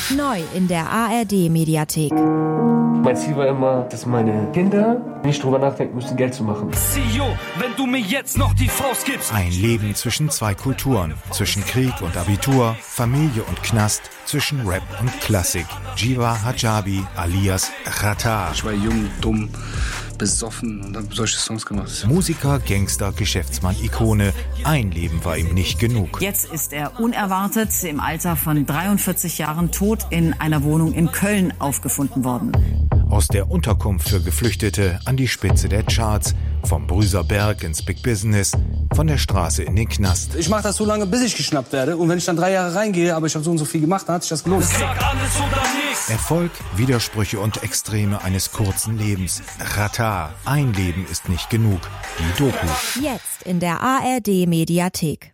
Neu in der ARD-Mediathek. Mein Ziel war immer, dass meine Kinder nicht drüber nachdenken müssen, Geld zu machen. CEO, wenn du mir jetzt noch die Faust gibst. Ein Leben zwischen zwei Kulturen, zwischen Krieg und Abitur, Familie und Knast, zwischen Rap und Klassik. Jiva Hijabi alias Xatar. Ich war jung, dumm, besoffen und habe solche Songs gemacht. Musiker, Gangster, Geschäftsmann, Ikone. Ein Leben war ihm nicht genug. Jetzt ist er unerwartet im Alter von 43 Jahren tot in einer Wohnung in Köln aufgefunden worden. Aus der Unterkunft für Geflüchtete an die Spitze der Charts, vom Brüserberg ins Big Business, von der Straße in den Knast. Ich mache das so lange, bis ich geschnappt werde. Und wenn ich dann 3 Jahre reingehe, aber ich habe so und so viel gemacht, dann hat sich das gelohnt. Sag alles oder nichts. Erfolg, Widersprüche und Extreme eines kurzen Lebens. Xatar, ein Leben ist nicht genug. Die Doku. Jetzt in der ARD-Mediathek.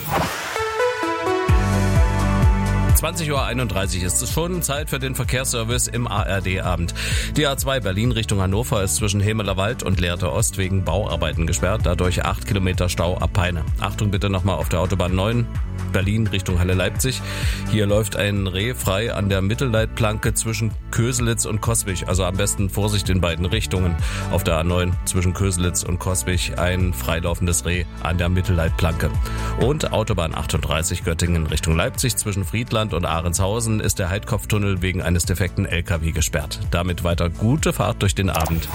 20:31 Uhr ist es schon, Zeit für den Verkehrsservice im ARD-Abend. Die A2 Berlin Richtung Hannover ist zwischen Hemelerwald und Lehrte Ost wegen Bauarbeiten gesperrt, dadurch 8 Kilometer Stau ab Peine. Achtung bitte nochmal auf der Autobahn 9, Berlin Richtung Halle-Leipzig. Hier läuft ein Reh frei an der Mittelleitplanke zwischen Köselitz und Coswig, also am besten Vorsicht in beiden Richtungen. Auf der A9 zwischen Köselitz und Coswig ein freilaufendes Reh an der Mittelleitplanke. Und Autobahn 38 Göttingen Richtung Leipzig zwischen Friedland und Ahrenshausen ist der Heidkopftunnel wegen eines defekten LKW gesperrt. Damit weiter gute Fahrt durch den Abend.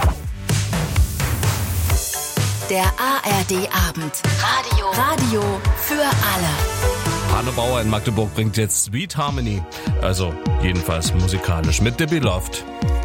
Der ARD-Abend. Radio für alle. Hanne Bauer in Magdeburg bringt jetzt Sweet Harmony. Also jedenfalls musikalisch mit The Beloved.